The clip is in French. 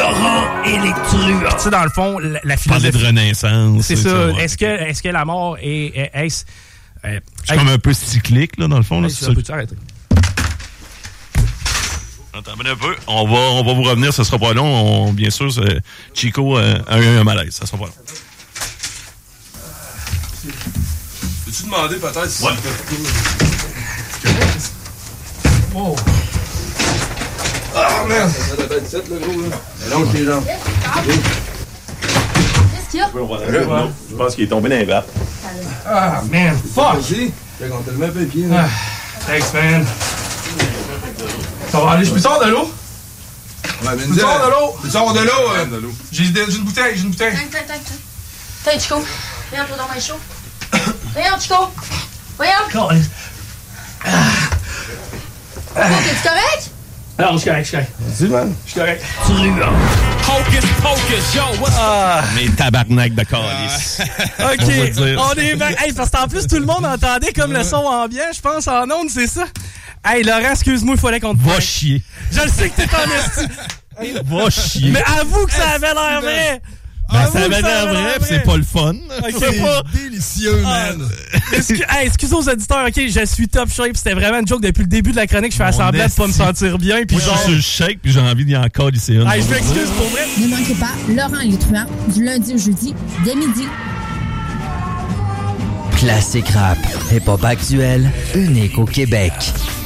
Laurent et les truands. Tu sais, dans le fond, la philosophie... Parler de renaissance. C'est ça. Ouais. Est-ce que la mort est-ce... c'est comme un peu cyclique, là, dans le fond. Là, ça peut-tu arrêter? Attends un peu. On va vous revenir, ça sera pas long. Bien sûr, Chico a eu un malaise. Ça sera pas long. Peux-tu demander peut-être si ouais. Oh! Ah, merde! Ça doit être 7, le gros, là. Mais non, les gens. Qu'est-ce qu'il y a? Je pense qu'il est tombé dans les vagues. Ah, man, fuck! Fait qu'on te le met un peu les pieds, là. Thanks, man. Ça va aller, je peux sortir de l'eau? Ouais, mais tu sors de l'eau? Tu sors de l'eau? J'ai une bouteille, Tiens, Chico. Viens, toi dans ma chaud. Viens, Chico. Viens. T'es-tu correct? Non, je suis correct. Vas-y, man. Je suis correct. Hocus, yo, what's up? Mais tabarnak de calice. OK, on est back. Hey, parce qu'en plus, tout le monde entendait comme le son ambiant, je pense, en ondes, c'est ça? Hey, Laurent, excuse-moi, il fallait qu'on te Va chier. Je le sais que t'es en esti. Va chier. Mais avoue que ça avait l'air vrai. Ben, ça avait l'air vrai, pis c'est pas le fun. C'est pas délicieux, man. Excusez aux auditeurs, OK, je suis top shape. C'était vraiment une joke depuis le début de la chronique. Je fais semblant de pas me sentir bien. Puis moi, je suis sur le shake, puis j'ai envie d'y encore lycée une. Je m'excuse pour vrai. Ne manquez pas Laurent et les truands du lundi au jeudi dès midi. Classique rap, hip-hop actuel, unique au Québec.